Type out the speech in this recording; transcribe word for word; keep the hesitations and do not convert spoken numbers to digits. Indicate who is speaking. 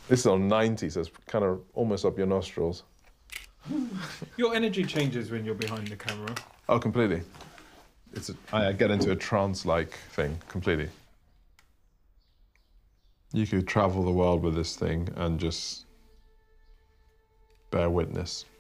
Speaker 1: This is on ninety, so it's kind of almost up your nostrils.
Speaker 2: Your energy changes when you're behind the camera.
Speaker 1: Oh, completely. It's a, I get into a trance-like thing, completely. You could travel the world with this thing and just bear witness.